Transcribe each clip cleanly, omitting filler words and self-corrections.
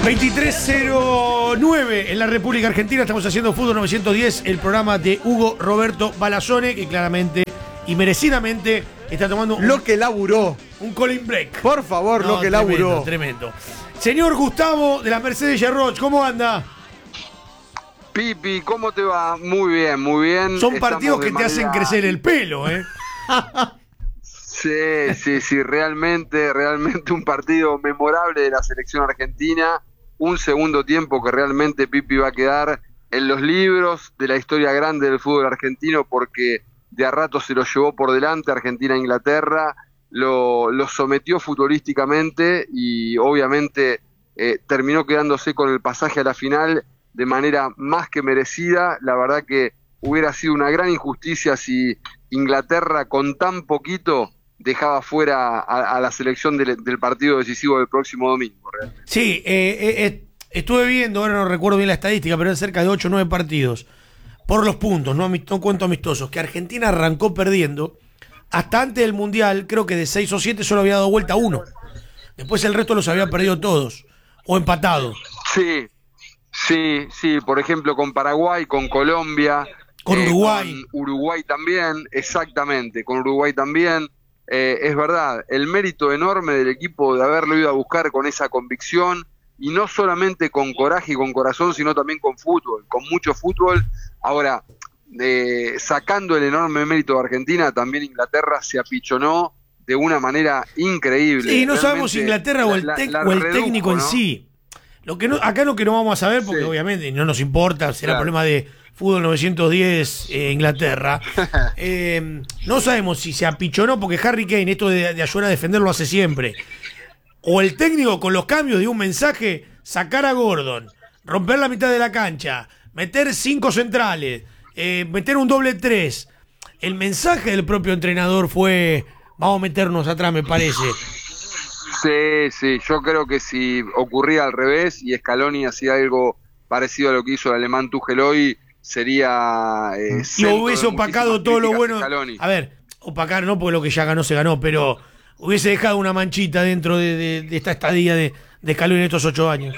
23:09 en la República Argentina. Estamos haciendo Fútbol 910, el programa de Hugo Roberto Balazzone, que claramente y merecidamente está tomando lo que laburó. Un cooling break. Por favor, no, lo que laburó. Tremendo. Señor Gustavo de la Mercedes Yarroch, ¿cómo anda? Pipi, ¿cómo te va? Muy bien, muy bien. Son partidos que te hacen crecer el pelo, ¿eh? Sí, realmente un partido memorable de la selección argentina. Un segundo tiempo que realmente, Pipi, va a quedar en los libros de la historia grande del fútbol argentino, porque de a rato se lo llevó por delante Argentina a Inglaterra, lo sometió futbolísticamente y obviamente terminó quedándose con el pasaje a la final de manera más que merecida. La verdad que hubiera sido una gran injusticia si Inglaterra con tan poquito dejaba fuera a la selección del partido decisivo del próximo domingo. Realmente. Sí, estuve viendo, ahora no recuerdo bien la estadística, pero eran cerca de 8 o 9 partidos, por los puntos, no cuento amistosos, que Argentina arrancó perdiendo. Hasta antes del Mundial, creo que de 6 o 7 solo había dado vuelta uno. Después el resto los había perdido todos, o empatado. Sí, por ejemplo con Paraguay, con Colombia, con Uruguay. Con Uruguay también, exactamente, con Uruguay también. Es verdad, el mérito enorme del equipo de haberlo ido a buscar con esa convicción, y no solamente con coraje y con corazón, sino también con fútbol, con mucho fútbol. Ahora, sacando el enorme mérito de Argentina, también Inglaterra se apichonó de una manera increíble. Sí, no sabemos si Inglaterra o el técnico, ¿no? En sí. Acá lo que no vamos a saber, porque obviamente no nos importa, será problema de Fútbol 910 Inglaterra. No sabemos si se apichonó, porque Harry Kane, esto de ayudar a defender lo hace siempre. O el técnico con los cambios dio un mensaje, sacar a Gordon, romper la mitad de la cancha, meter 5 centrales, meter un doble 3. El mensaje del propio entrenador fue, vamos a meternos atrás, me parece. Sí, yo creo que si ocurría al revés y Scaloni hacía algo parecido a lo que hizo el alemán Tuchel hoy, sería... y hubiese opacado todo lo bueno. A ver, opacar no, porque lo que ya ganó se ganó, pero hubiese dejado una manchita dentro de esta estadía de Scaloni en estos 8 años.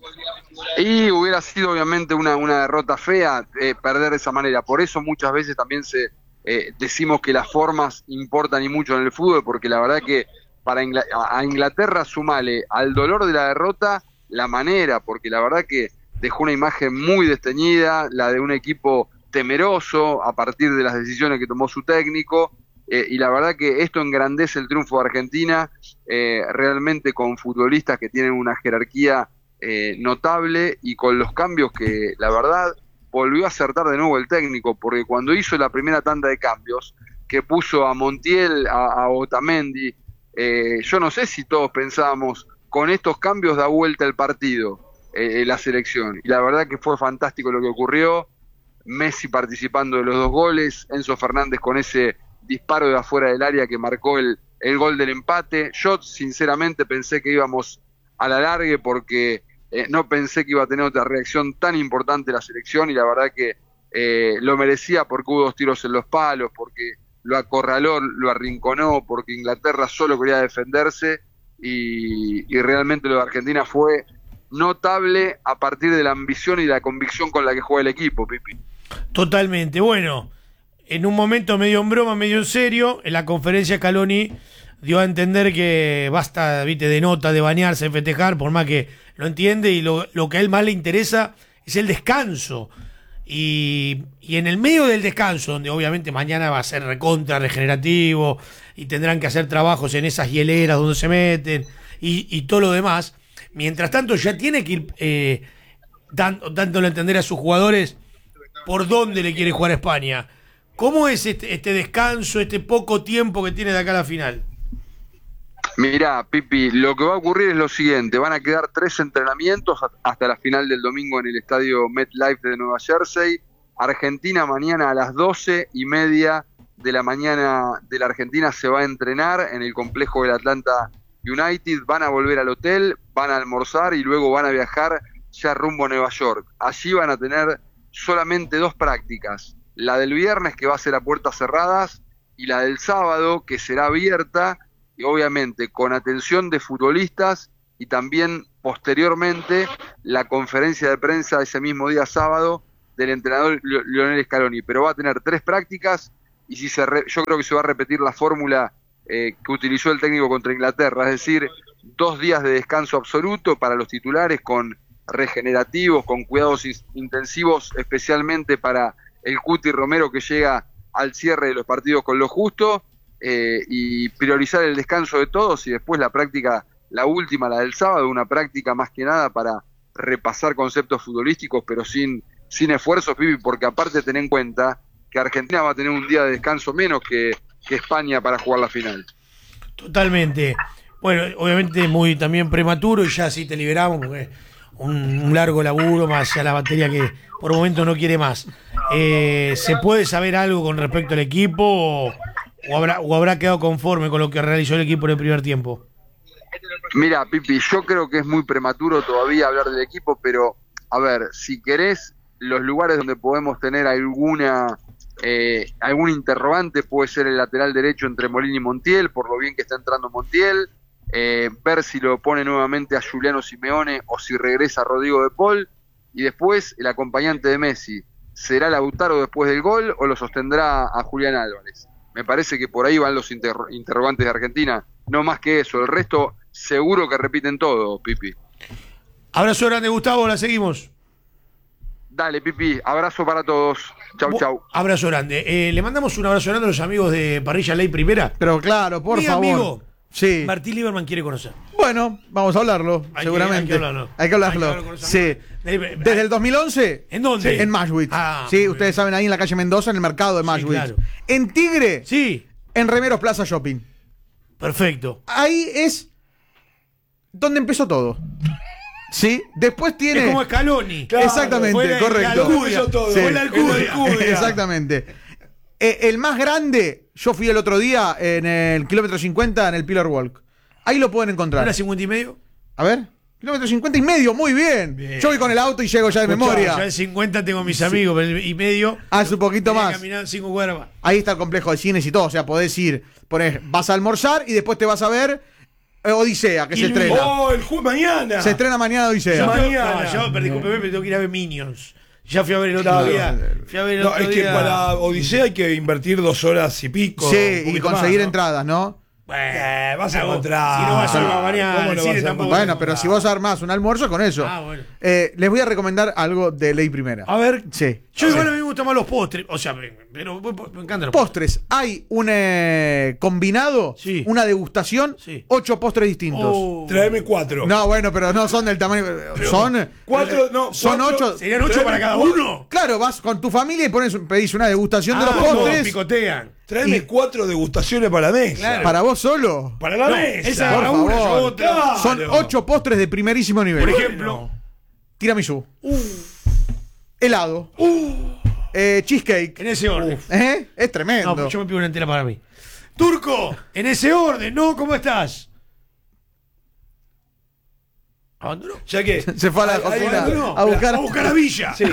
Y hubiera sido obviamente una derrota fea perder de esa manera. Por eso muchas veces también decimos que las formas importan y mucho en el fútbol, porque la verdad que a Inglaterra sumale al dolor de la derrota la manera, porque la verdad que dejó una imagen muy desteñida, la de un equipo temeroso a partir de las decisiones que tomó su técnico, y la verdad que esto engrandece el triunfo de Argentina, realmente con futbolistas que tienen una jerarquía notable, y con los cambios que la verdad volvió a acertar de nuevo el técnico, porque cuando hizo la primera tanda de cambios, que puso a Montiel, a Otamendi, yo no sé si todos pensábamos, con estos cambios da vuelta el partido, la selección, y la verdad que fue fantástico lo que ocurrió. Messi participando de los 2 goles, Enzo Fernández con ese disparo de afuera del área que marcó el gol del empate. Yo sinceramente pensé que íbamos a la largue, porque no pensé que iba a tener otra reacción tan importante la selección, y la verdad que lo merecía, porque hubo 2 tiros en los palos, porque lo acorraló, lo arrinconó, porque Inglaterra solo quería defenderse, y realmente lo de Argentina fue notable a partir de la ambición y la convicción con la que juega el equipo, Pipi. Totalmente. Bueno, en un momento medio en broma, medio en serio, en la conferencia Scaloni dio a entender que basta, viste, de nota, de bañarse, de festejar, por más que lo entiende, y lo que a él más le interesa es el descanso. Y en el medio del descanso, donde obviamente mañana va a ser recontra regenerativo y tendrán que hacer trabajos en esas hieleras donde se meten y todo lo demás, mientras tanto ya tiene que ir dándole a entender a sus jugadores por dónde le quiere jugar a España. ¿Cómo es este descanso, este poco tiempo que tiene de acá a la final? Mirá, Pipi, lo que va a ocurrir es lo siguiente: van a quedar 3 entrenamientos hasta la final del domingo en el estadio MetLife de Nueva Jersey. Argentina mañana a las 12:30 de la mañana de la Argentina se va a entrenar en el complejo del Atlanta United. Van a volver al hotel, van a almorzar y luego van a viajar ya rumbo a Nueva York. Allí van a tener solamente 2 prácticas: la del viernes, que va a ser a puertas cerradas, y la del sábado, que será abierta, y obviamente con atención de futbolistas y también posteriormente la conferencia de prensa ese mismo día sábado del entrenador Lionel Scaloni, pero va a tener 3 prácticas y yo creo que se va a repetir la fórmula que utilizó el técnico contra Inglaterra, es decir, 2 días de descanso absoluto para los titulares con regenerativos, con cuidados intensivos, especialmente para el Cuti Romero que llega al cierre de los partidos con lo justo, y priorizar el descanso de todos y después la práctica, la última, la del sábado, una práctica más que nada para repasar conceptos futbolísticos, pero sin esfuerzos, Pipi, porque aparte ten en cuenta que Argentina va a tener un día de descanso menos que España para jugar la final. Totalmente. Bueno, obviamente muy también prematuro y ya así te liberamos porque un largo laburo más allá la batería que por el momento no quiere más. ¿Se puede saber algo con respecto al equipo o habrá quedado conforme con lo que realizó el equipo en el primer tiempo? Mira, Pipi, yo creo que es muy prematuro todavía hablar del equipo, pero a ver, si querés, los lugares donde podemos tener algún interrogante puede ser el lateral derecho entre Molina y Montiel, por lo bien que está entrando Montiel, ver si lo pone nuevamente a Juliano Simeone o si regresa Rodrigo de Paul, y después el acompañante de Messi, ¿será Lautaro después del gol o lo sostendrá a Julián Álvarez? Me parece que por ahí van los interrogantes de Argentina, no más que eso, el resto seguro que repiten todo, Pipi. Abrazo grande, Gustavo, la seguimos. Dale, Pipi, abrazo para todos. Chau, chau. Abrazo grande. Le mandamos un abrazo grande a los amigos de Parrilla Ley Primera. Pero claro, por favor. Amigo, sí. Martín Lieberman quiere conocer. Bueno, vamos a hablarlo, seguramente. Hay que hablarlo. Sí. Desde el 2011. ¿En dónde? Sí. En Mashwitz. Sí, ustedes saben, ahí en la calle Mendoza, en el mercado de Mashwitz. Claro. En Tigre. Sí. En Remeros Plaza Shopping. Perfecto. Ahí es donde empezó todo. Sí, después tiene. Es como Scaloni. Claro, exactamente, correcto. Fue la Alcudia. Exactamente. El más grande, yo fui el otro día en el kilómetro 50 en el Pillar Walk. Ahí lo pueden encontrar. ¿Era 50 y medio? A ver. Kilómetro 50 y medio, muy bien. Yo voy con el auto y llego ya de memoria. Ya en 50 tengo mis amigos, pero y medio. Hace un poquito más. Caminar 5 cuadras más. Ahí está el complejo de cines y todo. O sea, podés ir, vas a almorzar y después te vas a ver Odisea, que se estrena. ¡Oh, el mañana! Se estrena mañana Odisea. Discúlpeme, pero tengo que ir a ver Minions. Ya fui a ver el otro día. Es que para Odisea hay que invertir 2 horas y pico. Sí, y conseguir entradas, ¿no? Bueno, vas a encontrar. Si no vas a mañana, el cine tampoco. Bueno, pero si vos armás un almuerzo con eso. Bueno. Les voy a recomendar algo de Ley Primera. A ver. Sí. Yo igual a mí me gustan más los postres. O sea, pero me encantan los postres. Hay un combinado, sí. Una degustación, sí. 8 postres distintos. Tráeme 4. No, bueno, pero no son del tamaño. Son 4, no. Son 8. ¿Serían 8 para cada uno? Claro, vas con tu familia y pedís una degustación de los postres. Picotean. Tráeme 4 degustaciones para la mesa. Claro. ¿Para vos solo? Para la mesa. Esa por para favor. una, yo otra. Claro. Son 8 postres de primerísimo nivel. Por ejemplo, tiramisú. Helado. Cheesecake. En ese orden. Es tremendo. No, yo me pido una entera para mí. Turco, en ese orden, ¿no? ¿Cómo estás? ¿Abandonó? Ya que se fue a la cocina a buscar a Villa. Sí.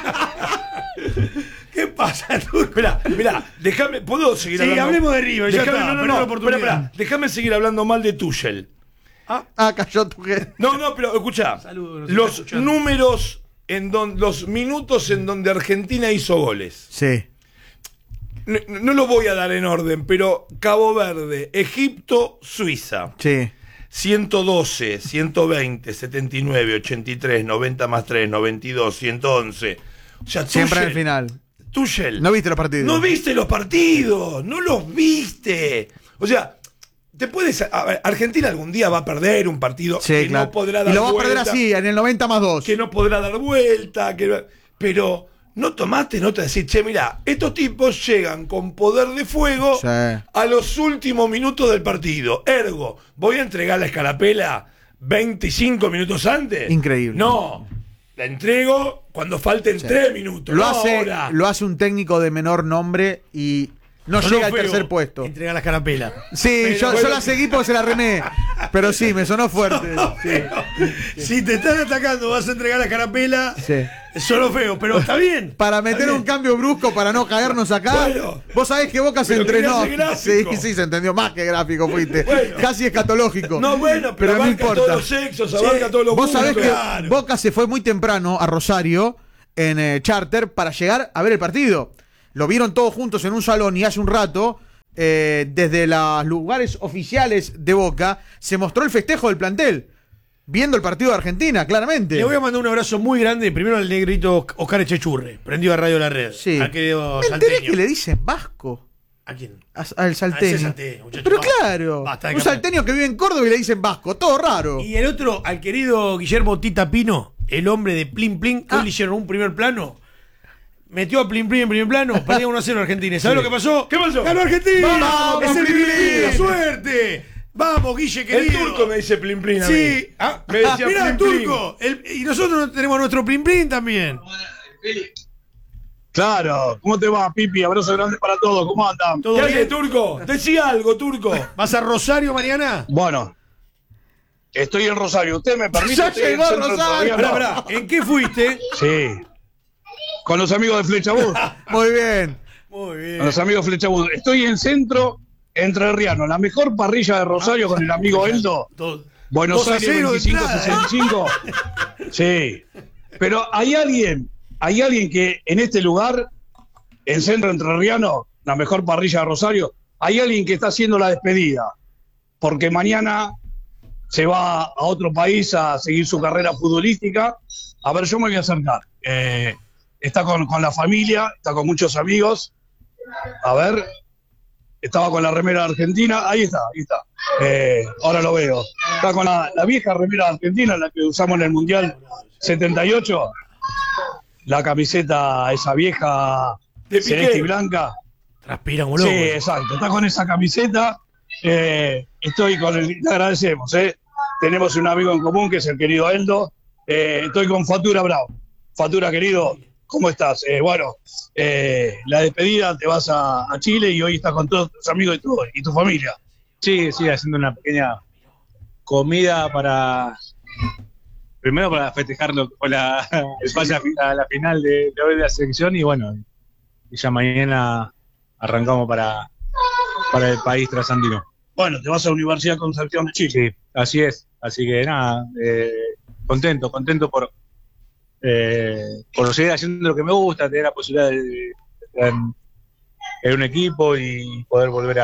¿Qué pasa, Turco? Mirá, déjame, ¿puedo seguir hablando? Sí, hablemos de River, ya está, no, oportunidad. Déjame seguir hablando mal de Tuchel. Cayó tu gente. No, pero escuchá. Saludos, los números los minutos en donde Argentina hizo goles. Sí. No lo voy a dar en orden, pero Cabo Verde, Egipto, Suiza. Sí. 112, 120, 79, 83, 90 más 3, 92, 111. O sea, siempre al final. Tuchel. No viste los partidos. No viste los partidos. No los viste. O sea, Argentina algún día va a perder un partido que no podrá dar vuelta. Y lo va a perder así, en el 90 más 2. Que no podrá dar vuelta. Pero no tomaste nota de decir, che, mirá, estos tipos llegan con poder de fuego a los últimos minutos del partido. Ergo, ¿voy a entregar la escarapela 25 minutos antes? Increíble. No, la entrego cuando falten 3 minutos. Lo hace un técnico de menor nombre y no llega al tercer puesto. Entrega la escarapela. Sí, yo la seguí porque se la remé. Pero sí, me sonó fuerte. Si te están atacando, vas a entregar la escarapela. Sí. Sonó feo, pero está bien. Para meter un cambio brusco, para no caernos acá. Bueno, vos sabés que Boca se entrenó. Sí, gráfico. sí, se entendió. Más que gráfico fuiste. Bueno. Casi escatológico. No, bueno, pero no abarca importa. todos los sexos, abarca todos los Vos sabés gustos. que Boca se fue muy temprano a Rosario en charter para llegar a ver el partido. Lo vieron todos juntos en un salón y hace un rato, desde los lugares oficiales de Boca, se mostró el festejo del plantel. Viendo el partido de Argentina, claramente. Le voy a mandar un abrazo muy grande, primero al negrito Oscar Echechurre, prendido a Radio La Red. Sí. Al querido Me enteré salteño. que le dicen vasco. ¿A quién? Al salteño. ese salteño, muchacho. Pero Basta. claro, Basta de un cambiar. salteño que vive en Córdoba y le dicen vasco. Todo raro. Y el otro, al querido Guillermo Tita Pino, el hombre de Plin Plin, que hoy le hicieron un primer plano. Metió a Plin Plin en primer plano, perdía 1-0 Argentina. ¿Sabes lo que pasó? ¿Qué pasó? ¡Ganó Argentina! ¡Vamos, ¡Es el Plin Plin Plin! Plin! ¡Suerte! ¡Vamos, Guille, El querido! turco me dice plin plin a mí. Sí. Me decía Mirá, plin, plin. turco. Y nosotros tenemos nuestro Plin Plin también. Claro, ¿cómo te va, Pipi? Abrazo grande para todos, ¿cómo andan? ¿Todo ¿Qué bien? hace, turco? Decía algo, turco. ¿Vas a Rosario mañana? Bueno, estoy en Rosario. ¿Usted me permite? Ya Estoy en llegó el centro Rosario. todavía, Pará, ¿no? pará. ¿En qué fuiste? Sí. Con los amigos de Flecha Bus. Muy bien. Muy bien. Con los amigos de Flecha Bus. Estoy en centro entrerriano, la mejor parrilla de Rosario con el amigo Eldo. Buenos 2-0 Aires de entrada. 25-65. Sí. Pero hay alguien que en este lugar, en Centro Entrerriano, la mejor parrilla de Rosario, hay alguien que está haciendo la despedida. Porque mañana se va a otro país a seguir su carrera futbolística. A ver, yo me voy a acercar. Está con la familia, está con muchos amigos. A ver. Estaba con la remera de Argentina, ahí está. Ahora lo veo. Está con la vieja remera de Argentina, la que usamos en el Mundial 78. La camiseta, esa vieja De celeste Piqué. y blanca. Transpira como Sí, loco. exacto. Está con esa camiseta. Estoy con le agradecemos. Tenemos un amigo en común que es el querido Eldo. Estoy con Fatura Bravo. Fatura, querido, ¿cómo estás? Bueno, la despedida, te vas a Chile y hoy estás con todos tus amigos y tu familia. Sí, haciendo una pequeña comida primero para festejar lo que fue el pase a la final de hoy de la selección y bueno, y ya mañana arrancamos para el país trasandino. Bueno, te vas a la Universidad de Concepción de Chile. Sí, así es, así que nada, contento por seguir haciendo lo que me gusta, tener la posibilidad de estar en un equipo y poder volver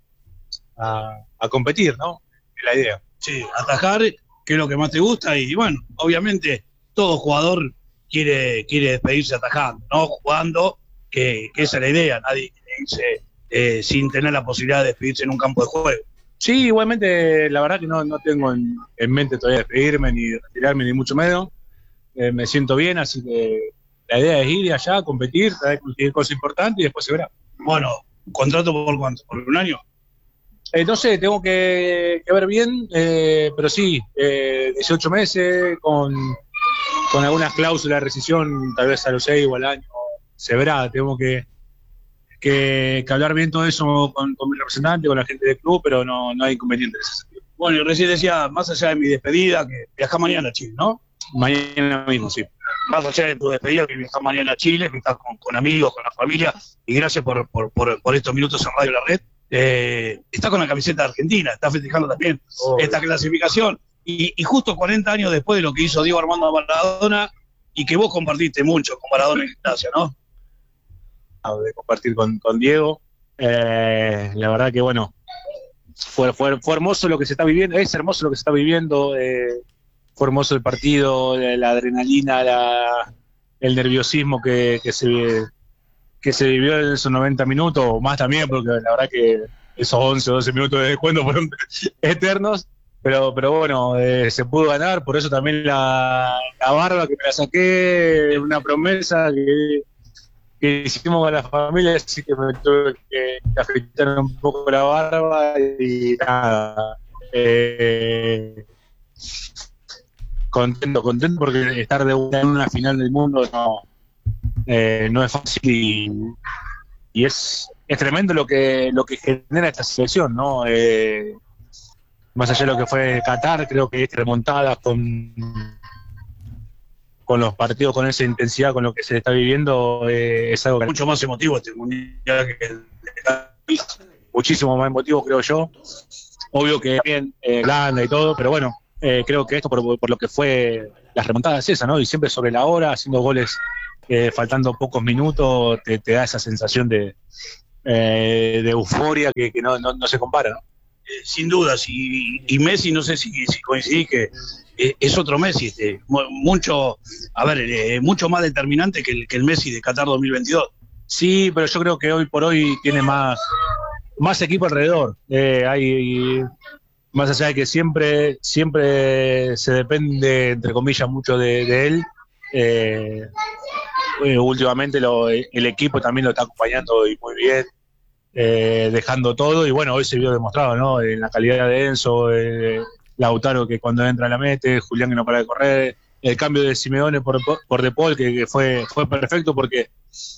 a competir, ¿no? Es la idea. Sí, atajar, que es lo que más te gusta y bueno, obviamente todo jugador quiere despedirse atajando, ¿no? Jugando, que esa es la idea, nadie quiere irse sin tener la posibilidad de despedirse en un campo de juego. Sí, igualmente, la verdad que no tengo en mente todavía despedirme, ni retirarme, ni mucho menos. Me siento bien, así que la idea es ir allá, competir, conseguir cosas importantes y después se verá. Bueno, ¿contrato por cuánto? ¿Por un año? No sé, tengo que ver bien, pero sí, 18 meses, con algunas cláusulas de rescisión, tal vez a los 6 o al año, se verá, tengo que hablar bien todo eso con mi representante, con la gente del club, pero no hay inconveniente en ese sentido. Bueno, y recién decía, más allá de mi despedida, que viajás mañana a Chile, ¿no? Mañana mismo, sí. Más allá de tu despedida, que viajás mañana a Chile, que estás con amigos, con la familia, y gracias por estos minutos en Radio La Red. Está con la camiseta de Argentina, está festejando también esta clasificación. Y justo 40 años después de lo que hizo Diego Armando Maradona, y que vos compartiste mucho con Maradona en Gimnasia, ¿no? De compartir con Diego. La verdad que bueno, fue hermoso lo que se está viviendo, es hermoso lo que se está viviendo, fue hermoso el partido, la adrenalina, el nerviosismo que se vivió en esos 90 minutos, o más también, porque la verdad que esos 11 o 12 minutos de descuento fueron eternos, pero bueno, se pudo ganar, por eso también la barba que me la saqué, una promesa que hicimos con la familia, así que me tuve que afeitar un poco la barba y nada. Contento porque estar de vuelta en una final del mundo no es fácil y es tremendo lo que genera esta selección, ¿no? Más allá de lo que fue Qatar, creo que es remontada con con los partidos, con esa intensidad, con lo que se está viviendo, es algo que Mucho más emotivo este mundial que el de muchísimo más emotivo, creo yo. Obvio que bien grande y todo, pero bueno, creo que esto por lo que fue las remontadas esa, ¿no? Y siempre sobre la hora, haciendo goles faltando pocos minutos, te da esa sensación de euforia que no se compara, ¿no? Sin dudas, y Messi, no sé si coincidís que es otro Messi, mucho más determinante que el Messi de Qatar 2022. Sí, pero yo creo que hoy por hoy tiene más equipo alrededor. Hay más allá de que siempre se depende, entre comillas, mucho de él. Últimamente el equipo también lo está acompañando y muy bien. Dejando todo, y bueno, hoy se vio demostrado, ¿no? En la calidad de Enzo, Lautaro que cuando entra la mete, Julián que no para de correr, el cambio de Simeone por De Paul que fue perfecto porque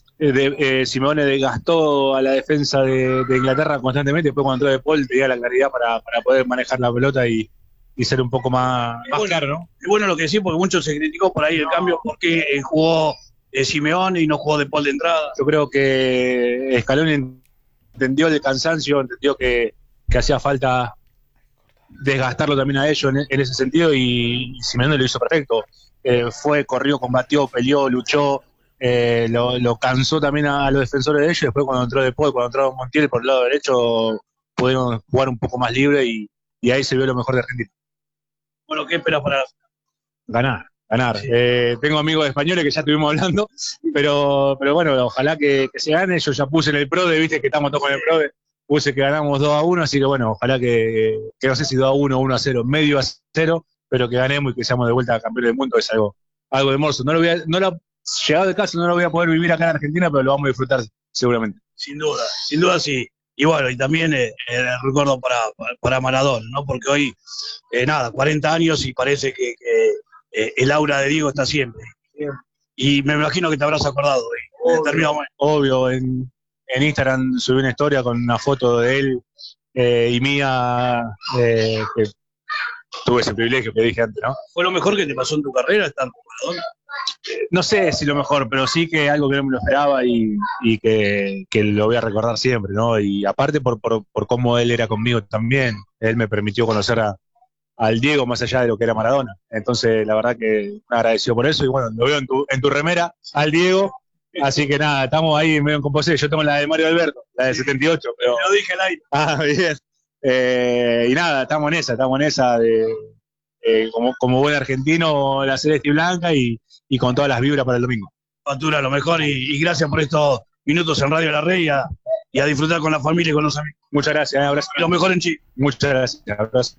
Simeone desgastó a la defensa de Inglaterra constantemente, después cuando entró De Paul tenía la claridad para poder manejar la pelota y ser un poco más claro, ¿no? Es bueno lo que decís, porque mucho se criticó por ahí el cambio, porque jugó Simeone y no jugó De Paul de entrada. Yo creo que Scaloni entendió el cansancio, entendió que hacía falta desgastarlo también a ellos en ese sentido, y Simeone lo hizo perfecto. Corrió, combatió, peleó, luchó, lo cansó también a los defensores de ellos. Después cuando entró De Paul, cuando entró Montiel por el lado derecho, pudieron jugar un poco más libre y ahí se vio lo mejor de Argentina. Bueno, ¿qué esperas para ganar? Sí. Tengo amigos españoles que ya estuvimos hablando, pero bueno, ojalá que se gane. Yo ya puse en el PRODE, viste que estamos todos con el PRODE, puse que ganamos 2-1, así que bueno, ojalá que no sé si 2-1, 1-0, medio a 0, pero que ganemos y que seamos de vuelta campeones del mundo. Es algo hermoso. Llegado de casa no lo voy a poder vivir acá en Argentina, pero lo vamos a disfrutar seguramente. Sin duda sí. Y bueno, y también recuerdo para Maradona, ¿no? Porque hoy, 40 años y parece que el aura de Diego está siempre. Y me imagino que te habrás acordado hoy. Obvio, en Instagram subí una historia con una foto de él y mía, que tuve ese privilegio que dije antes, ¿no? ¿Fue lo mejor que te pasó en tu carrera estar con Maradona? No sé si lo mejor, pero sí que algo que no me lo esperaba y que lo voy a recordar siempre, ¿no? Y aparte por cómo él era conmigo también, él me permitió conocer al Diego más allá de lo que era Maradona. Entonces, la verdad que agradecido por eso. Y bueno, lo veo en tu remera, al Diego. Así que nada, estamos ahí medio en composición. Yo tengo la de Mario Alberto, la de 78. Pero lo dije al aire. Bien. Y nada, estamos en esa de como buen argentino, la celeste y blanca y con todas las vibras para el domingo. Fatura, lo mejor. Y gracias por estos minutos en Radio La Red y a disfrutar con la familia y con los amigos. Muchas gracias. Abrazo. Lo mejor en Chile. Muchas gracias. Abrazo.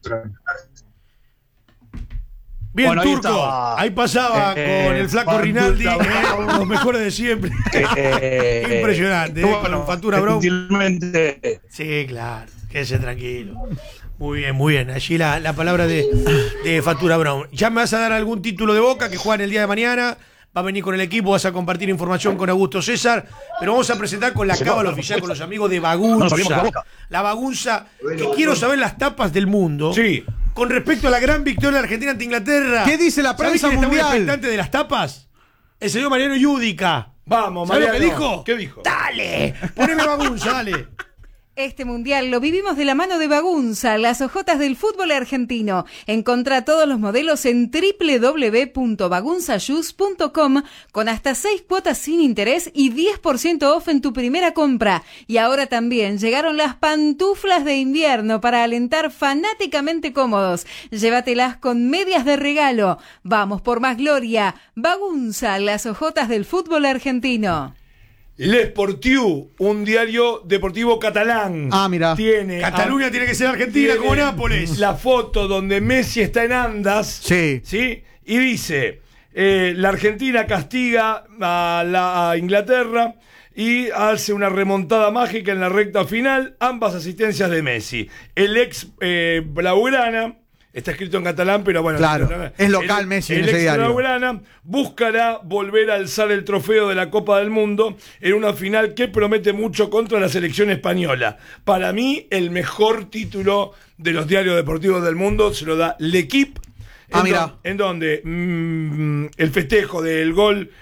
Bien, bueno, Turco, ahí pasaba con el flaco Rinaldi, los mejores de siempre. Impresionante. Bueno, Factura Brown. Sí, claro, quédese tranquilo. Muy bien. Allí la palabra de Factura Brown. Ya me vas a dar algún título de Boca que juegan el día de mañana. Va a venir con el equipo, vas a compartir información con Augusto César, pero vamos a presentar con la cábala oficial con los amigos de Bagunza. La Bagunza, que quiero saber las tapas del mundo. Sí. Con respecto a la gran victoria de Argentina ante Inglaterra. ¿Qué dice la prensa mundial? ¿Sabés quién está muy expectante de las tapas? El señor Mariano Yudica. Vamos, ¿sabés Mariano. lo que dijo? ¿Qué dijo? Dale, poneme Bagunza, dale. Este mundial lo vivimos de la mano de Bagunza, las hojotas del fútbol argentino. Encontrá todos los modelos en www.bagunzashoes.com con hasta 6 cuotas sin interés y 10% off en tu primera compra. Y ahora también llegaron las pantuflas de invierno para alentar fanáticamente cómodos. Llévatelas con medias de regalo. Vamos por más gloria. Bagunza, las hojotas del fútbol argentino. L'Esportiu, un diario deportivo catalán. Mira. Cataluña tiene que ser Argentina como Nápoles. La foto donde Messi está en andas. Sí. Y dice, la Argentina castiga a Inglaterra y hace una remontada mágica en la recta final. Ambas asistencias de Messi. El ex Blaugrana. Está escrito en catalán, pero bueno. Claro, es local Messi en ese diario. El Blaugrana buscará volver a alzar el trofeo de la Copa del Mundo en una final que promete mucho contra la selección española. Para mí, el mejor título de los diarios deportivos del mundo se lo da L'Equipe. Mira. En donde el festejo del gol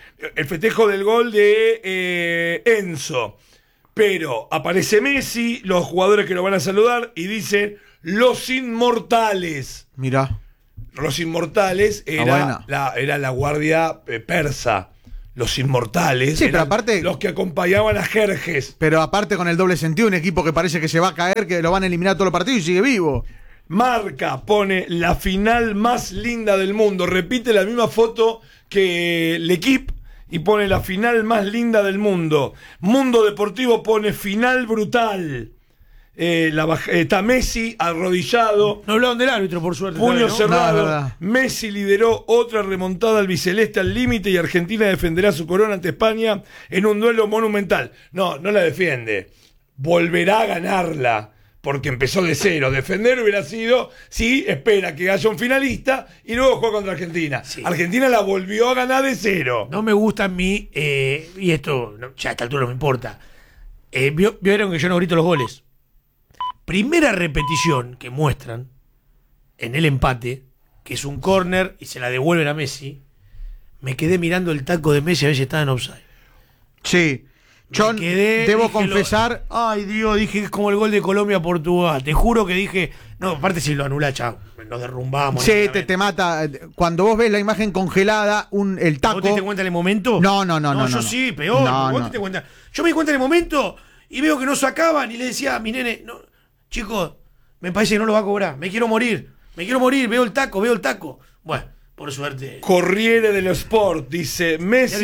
de Enzo. Pero aparece Messi, los jugadores que lo van a saludar y dicen los inmortales. Mirá. Los inmortales era la guardia persa. Los inmortales. Sí, pero aparte, los que acompañaban a Jerjes. Pero aparte con el doble sentido, un equipo que parece que se va a caer, que lo van a eliminar todos los partidos y sigue vivo. Marca pone la final más linda del mundo. Repite la misma foto que L'Equipe y pone la final más linda del mundo. Mundo Deportivo pone final brutal. Está Messi arrodillado. No hablaron del árbitro, por suerte. Puño cerrado. No, Messi lideró otra remontada albiceleste al límite y Argentina defenderá su corona ante España en un duelo monumental. No la defiende. Volverá a ganarla. Porque empezó de cero. Defender hubiera sido si espera que haya un finalista y luego juega contra Argentina. Sí. Argentina la volvió a ganar de cero. No me gusta a mí, y esto ya a esta altura no me importa. Vieron que yo no grito los goles. Primera repetición que muestran en el empate, que es un córner y se la devuelven a Messi. Me quedé mirando el taco de Messi a ver si estaba en offside. Sí. Yo debo confesar. Ay, Dios, dije que es como el gol de Colombia-Portugal. Te juro que dije. No, aparte si lo anula, chao. Nos derrumbamos. Sí, te mata. Cuando vos ves la imagen congelada, el taco. ¿Vos te diste cuenta en el momento? No. Yo sí, peor. ¿Vos te diste cuenta? Yo me di cuenta en el momento y veo que no sacaban y le decía a mi nene: no, chicos, me parece que no lo va a cobrar. Me quiero morir. Veo el taco. Bueno. Por suerte. Corriere dello Sport dice Messi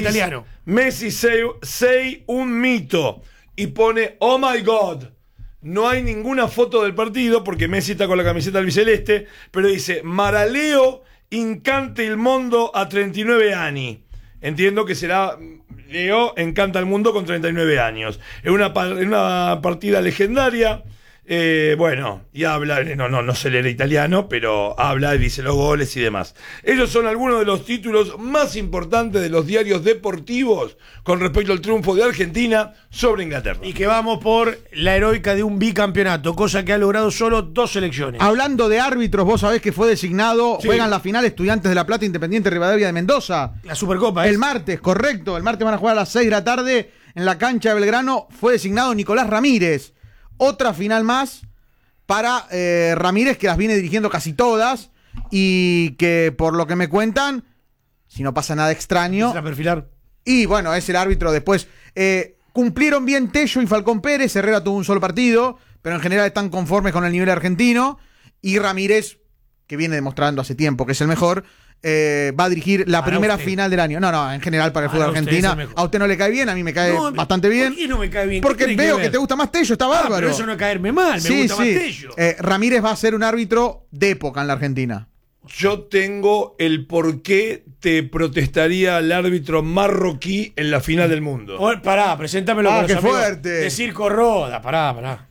sei un mito y pone oh my god. No hay ninguna foto del partido porque Messi está con la camiseta albiceleste, pero dice Maraleo incante il mondo a 39 años. Entiendo que será Leo encanta el mundo con 39 años. Es una partida legendaria. Bueno, y habla, no sé leer italiano, pero habla y dice los goles y demás. Ellos son algunos de los títulos más importantes de los diarios deportivos con respecto al triunfo de Argentina sobre Inglaterra. Y que vamos por la heroica de un bicampeonato, cosa que ha logrado solo 2 selecciones. Hablando de árbitros, vos sabés que fue designado, juegan la final Estudiantes de La Plata, Independiente Rivadavia de Mendoza. La Supercopa, el martes, correcto. El martes van a jugar a las 6 de la tarde en la cancha de Belgrano. Fue designado Nicolás Ramírez. Otra final más para Ramírez, que las viene dirigiendo casi todas y que por lo que me cuentan, si no pasa nada extraño, a perfilar. Y bueno, es el árbitro después. Cumplieron bien Tello y Falcón Pérez. Herrera tuvo un solo partido, pero en general están conformes con el nivel argentino. Y Ramírez, que viene demostrando hace tiempo que es el mejor, va a dirigir la primera final del año. No, en general para el fútbol argentino. A usted no le cae bien, a mí me cae bastante bien. ¿Por qué no me cae bien? Porque veo que te gusta más Tello, está bárbaro. Pero eso no es caerme mal, me gusta más Tello. Ramírez va a ser un árbitro de época en la Argentina. Yo tengo el por qué te protestaría el árbitro marroquí en la final del mundo. Pará, preséntamelo con los qué amigos fuerte. de Circo Roda, pará.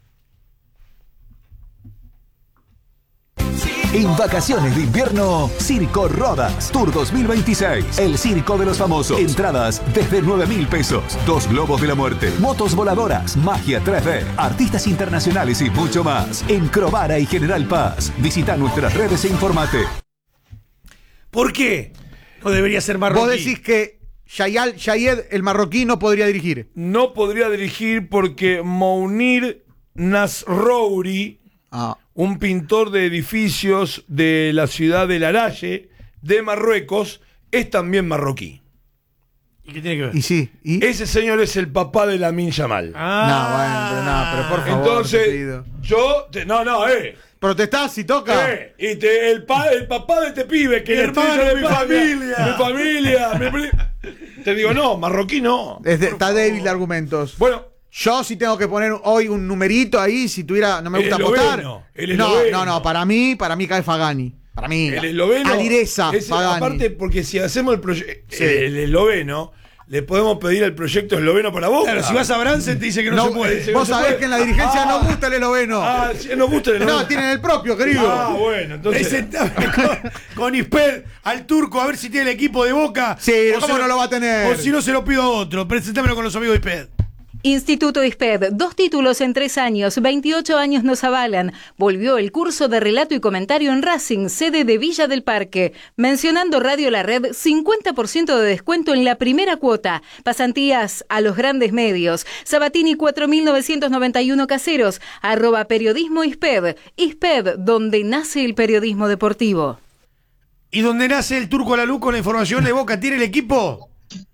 En vacaciones de invierno, Circo Rodas Tour 2026. El circo de los famosos. Entradas desde 9.000 pesos. 2 globos de la muerte. Motos voladoras. Magia 3D. Artistas internacionales y mucho más. En Crovara y General Paz. Visita nuestras redes e informate. ¿Por qué no debería ser marroquí? Vos decís que Shayed, el marroquí, no podría dirigir. No podría dirigir porque Mounir Nasrouri, un pintor de edificios de la ciudad de Laraye, de Marruecos, es también marroquí. ¿Y qué tiene que ver? Y sí. Ese señor es el papá de Lamine Yamal. Pero por favor. Entonces, protestás si toca. El papá de este pibe, que el hermano de mi familia. Te digo, no, marroquí no. Está débil de argumentos. Bueno. Yo sí tengo que poner hoy un numerito ahí, si tuviera, no me gusta apostar. No, para mí cae Fagani. Para mí. El esloveno. Alireza, Fagani. Aparte, porque si hacemos el proyecto, el esloveno, le podemos pedir el proyecto esloveno para vos. Claro, si vas a Bransen te dice que no se puede. Vos sabés que en la dirigencia no gusta el esloveno. Sí, no gusta el esloveno. No, tienen el propio, querido. Bueno, entonces. con Isped al turco a ver si tiene el equipo de Boca. Sí, ¿cómo no lo va a tener? O si no se lo pido a otro. Presentámelo con los amigos de Isped. Instituto ISPED, 2 títulos en 3 años, 28 años nos avalan. Volvió el curso de relato y comentario en Racing, sede de Villa del Parque. Mencionando Radio La Red, 50% de descuento en la primera cuota. Pasantías a los grandes medios. Sabatini 4991 Caseros, @periodismo ISPED. ISPED, donde nace el periodismo deportivo. ¿Y donde nace el Turco Alalú con la información de Boca? ¿Tiene el equipo?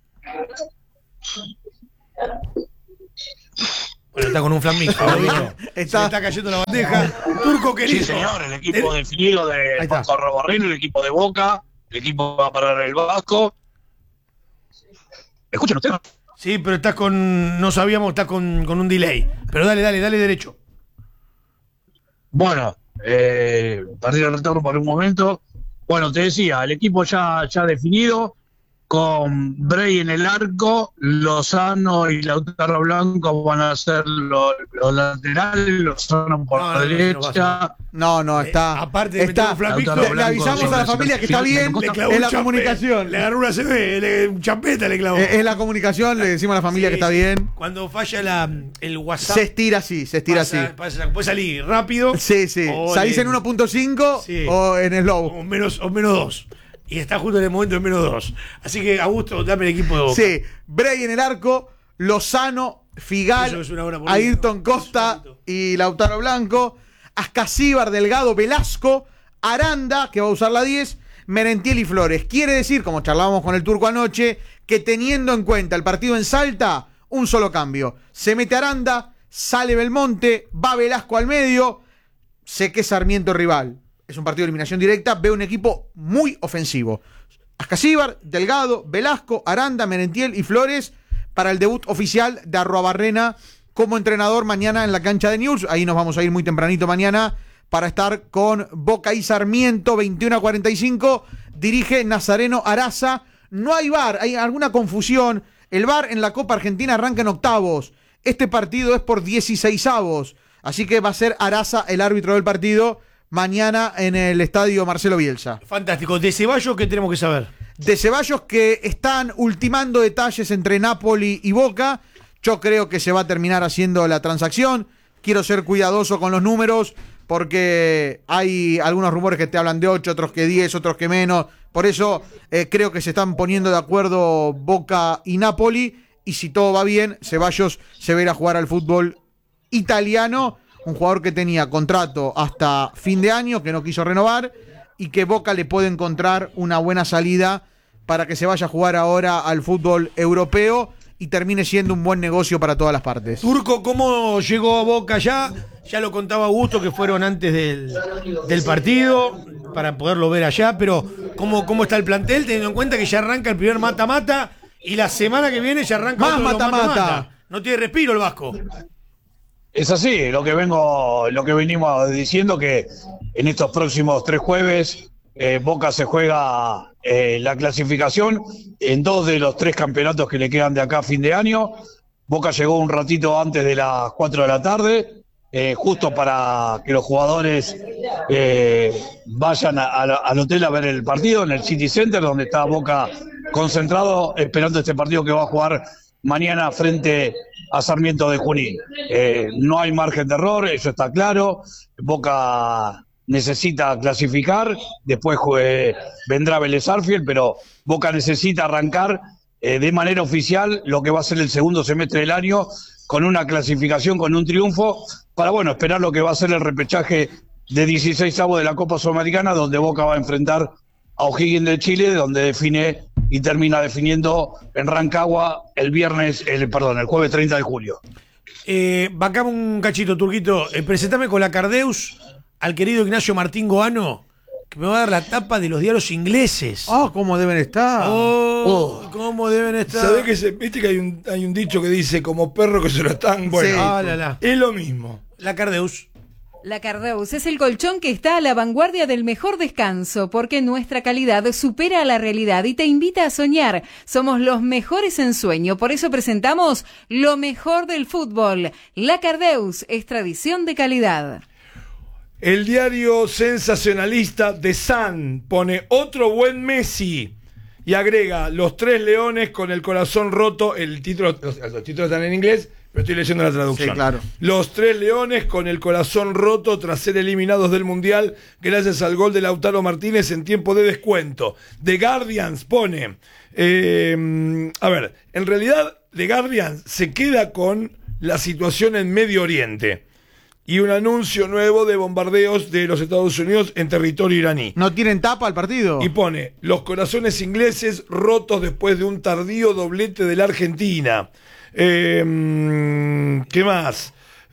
Bueno, está con un flan mixto. Se le está cayendo la bandeja. Turco, querido. Sí, señor, el equipo definido de Juanjo Arrobarrena, el equipo de Boca, el equipo va a parar el Vasco. ¿Escuchan ustedes? Sí, pero estás con... No sabíamos, estás con un delay. Pero dale derecho. Bueno, perdí el retorno por un momento. Bueno, te decía, el equipo ya definido, con Bray en el arco, Lozano y Lautaro Blanco van a ser los laterales, Lozano por la derecha. No, está. Aparte de meter un flan mixto, le avisamos a la familia que está bien. Es la comunicación. Le agarró una CB, un champeta le clavó. Es la comunicación, le decimos a la familia que está bien. Cuando falla el WhatsApp. Se estira así. Puede salir rápido. Sí. Salís en 1.5 o en slow. O menos 2. Y está justo en el momento de -2. Así que, Augusto, dame el equipo de Boca. Sí, Bray en el arco, Lozano, Figal, Ayrton Costa y Lautaro Blanco, Ascasíbar, Delgado, Velasco, Aranda, que va a usar la 10, Merentiel y Flores. Quiere decir, como charlábamos con el Turco anoche, que teniendo en cuenta el partido en Salta, un solo cambio. Se mete Aranda, sale Belmonte, va Velasco al medio, sé que Sarmiento rival. Es un partido de eliminación directa, veo un equipo muy ofensivo. Ascasíbar, Delgado, Velasco, Aranda, Merentiel y Flores para el debut oficial de Arruabarrena como entrenador mañana en la cancha de News. Ahí nos vamos a ir muy tempranito mañana para estar con Boca y Sarmiento, 21:45. Dirige Nazareno Araza. No hay VAR, hay alguna confusión. El VAR en la Copa Argentina arranca en octavos. Este partido es por 16avos. Así que va a ser Araza el árbitro del partido mañana en el estadio Marcelo Bielsa. Fantástico. ¿De Ceballos qué tenemos que saber? De Ceballos, que están ultimando detalles entre Napoli y Boca. Yo creo que se va a terminar haciendo la transacción. Quiero ser cuidadoso con los números porque hay algunos rumores que te hablan de 8, otros que 10, otros que menos. Por eso creo que se están poniendo de acuerdo Boca y Napoli. Y si todo va bien, Ceballos se verá jugar al fútbol italiano. Un jugador que tenía contrato hasta fin de año, que no quiso renovar, y que Boca le puede encontrar una buena salida para que se vaya a jugar ahora al fútbol europeo y termine siendo un buen negocio para todas las partes. Turco, ¿cómo llegó a Boca ya? Ya lo contaba Augusto, que fueron antes del partido, para poderlo ver allá, pero ¿cómo está el plantel? Teniendo en cuenta que ya arranca el primer mata-mata y la semana que viene ya arranca más otro mata-mata. No tiene respiro el Vasco. Es así, lo que venimos diciendo, que en estos próximos 3 jueves Boca se juega la clasificación en 2 de los 3 campeonatos que le quedan de acá a fin de año. Boca llegó un ratito antes de las 4 de la tarde, justo para que los jugadores vayan al hotel a ver el partido en el City Center, donde está Boca concentrado esperando este partido que va a jugar mañana frente a Sarmiento de Junín. No hay margen de error, eso está claro. Boca necesita clasificar, después vendrá Vélez Sarsfield, pero Boca necesita arrancar de manera oficial lo que va a ser el segundo semestre del año, con una clasificación, con un triunfo, para esperar lo que va a ser el repechaje de 16avos de la Copa Sudamericana, donde Boca va a enfrentar a O'Higgins de Chile, donde define y termina definiendo en Rancagua el jueves 30 de julio. Bancamos un cachito, Turquito. Presentame con la Cardeus al querido Ignacio Martín Goano, que me va a dar la tapa de los diarios ingleses. ¿Cómo deben estar? ¿Cómo deben estar? ¿Sabés que viste que hay un dicho que dice como perro que se lo están? Bueno, sí. Es lo mismo. La Cardeus. La Cardeus es el colchón que está a la vanguardia del mejor descanso, porque nuestra calidad supera a la realidad y te invita a soñar. Somos los mejores en sueño, por eso presentamos lo mejor del fútbol. La Cardeus es tradición de calidad. El diario sensacionalista The Sun pone otro buen Messi y agrega: los 3 leones con el corazón roto. Los títulos están en inglés, Estoy leyendo la traducción. Sí, claro. Los tres leones con el corazón roto tras ser eliminados del Mundial gracias al gol de Lautaro Martínez en tiempo de descuento. The Guardians pone... a ver, en realidad The Guardian se queda con la situación en Medio Oriente y un anuncio nuevo de bombardeos de los Estados Unidos en territorio iraní. ¿No tienen tapa al partido? Y pone, los corazones ingleses rotos después de un tardío doblete de la Argentina. ¿Qué más?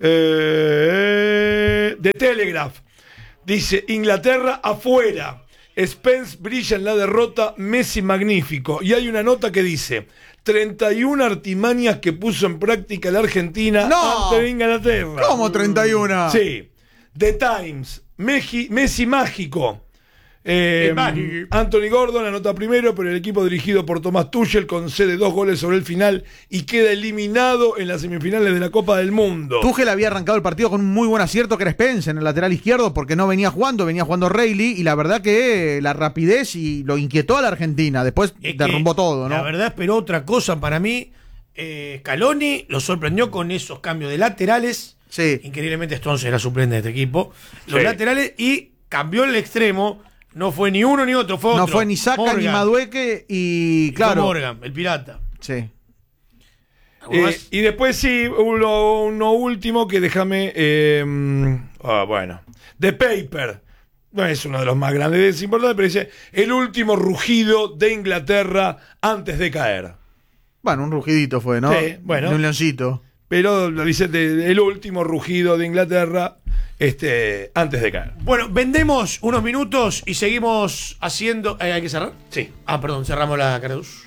The Telegraph dice, Inglaterra afuera. Spence brilla en la derrota, Messi magnífico. Y hay una nota que dice 31 artimañas que puso en práctica la Argentina ante Inglaterra. ¿Cómo 31? Sí. The Times, Messi mágico. Anthony Gordon anota primero, pero el equipo dirigido por Thomas Tuchel concede 2 goles sobre el final y queda eliminado en las semifinales de la Copa del Mundo. Tuchel había arrancado el partido con un muy buen acierto que era Spence en el lateral izquierdo porque no venía jugando Reilly y la verdad que la rapidez y lo inquietó a la Argentina. Después derrumbó todo, ¿no? La verdad esperó otra cosa para mí. Scaloni lo sorprendió con esos cambios de laterales. Sí. Increíblemente Stones era suplente de este equipo. Los Sí. laterales y cambió el extremo. No fue ni uno ni otro, fue otro. No fue ni Saka Morgan. ni Madueque y claro. Fue Morgan, el pirata. Sí. Y después sí, uno último que déjame... bueno. The Paper. No es uno de los más grandes, es importante, pero dice el último rugido de Inglaterra antes de caer. Bueno, un rugidito fue, ¿no? Sí, bueno. De un leoncito. Pero lo dice el último rugido de Inglaterra antes de caer. Bueno, vendemos unos minutos y seguimos haciendo... ¿Hay que cerrar? Sí. Perdón, cerramos la Cardeus.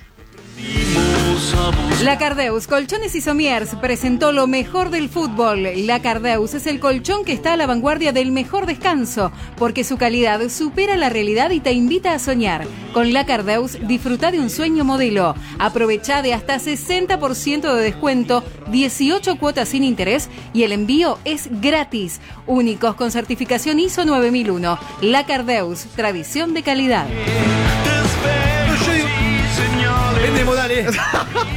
La Cardeus Colchones y Somiers presentó lo mejor del fútbol. La Cardeus es el colchón que está a la vanguardia del mejor descanso, porque su calidad supera la realidad y te invita a soñar. Con La Cardeus disfruta de un sueño modelo. Aprovecha de hasta 60% de descuento, 18 cuotas sin interés y el envío es gratis. Únicos con certificación ISO 9001. La Cardeus, tradición de calidad. Vendemos, dale.